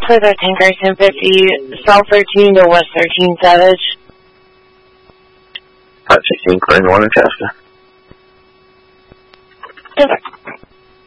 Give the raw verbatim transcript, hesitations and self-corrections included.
for the Tanker ten fifty, South thirteen to West thirteen Savage. five sixteen, clearing one in Shasta. Perfect.